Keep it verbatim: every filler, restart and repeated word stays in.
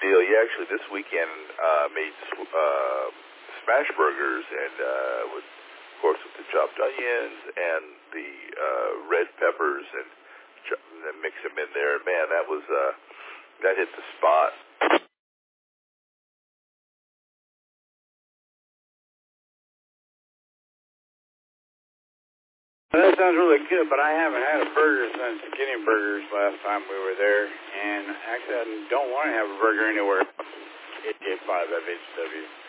deal. Yeah, actually, this weekend uh, made uh, smash burgers, and uh, with, of course, with the chopped onions and the uh, red peppers, and, ch- and then mix them in there. Man, that was uh, that hit the spot. That sounds really good, but I haven't had a burger since getting burgers last time we were there, and actually I don't want to have a burger anywhere. eight eight five F H W.